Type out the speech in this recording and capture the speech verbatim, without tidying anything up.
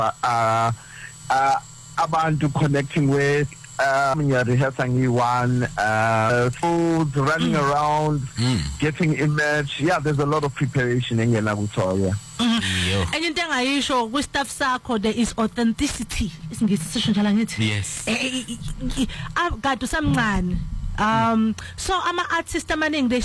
uh, uh, abantu connecting with um yeah rehearsing one uh food running mm. around mm. getting image. Yeah, there's a lot of preparation engena kuthiwa yeah. Mm-hmm. And into engayisho ku staff sakho there is authenticity isingisi sisho njalo ngithi yes akade samncane um so ama artists amaningi they